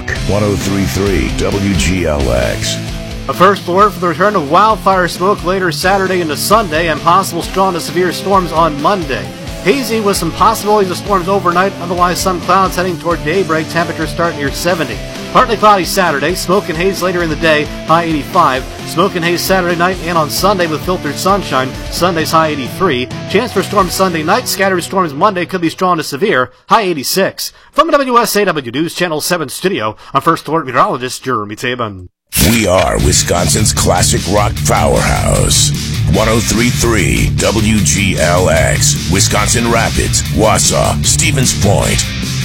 Talk 103.3 WGLX. A first alert for the return of wildfire smoke later Saturday into Sunday and possible strong to severe storms on Monday. Hazy with some possibilities of storms overnight, otherwise some clouds heading toward daybreak, temperatures start near 70. Partly cloudy Saturday, smoke and haze later in the day, high 85. Smoke and haze Saturday night and on Sunday with filtered sunshine, Sunday's high 83. Chance for storms Sunday night, scattered storms Monday could be strong to severe, high 86. From the WSAW News Channel 7 studio, I'm First Alert meteorologist Jeremy Tabin. We are Wisconsin's classic rock powerhouse. 103.3 WGLX. Wisconsin Rapids, Wausau, Stevens Point.